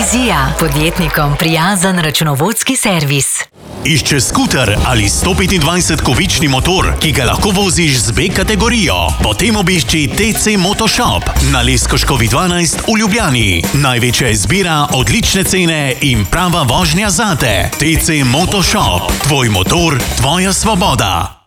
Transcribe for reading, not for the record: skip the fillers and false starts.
Vizija, podjetnikom prijazen računovodski servis. Iščeš skuter ali 125-kovični motor, ki ga lahko voziš z B kategorijo? Potem obišči TC Motoshop na Leskoškovi 12 v Ljubljani. Največja izbira, odlične cene in prava vožnja zate. TC Motoshop. Tvoj motor, tvoja svoboda.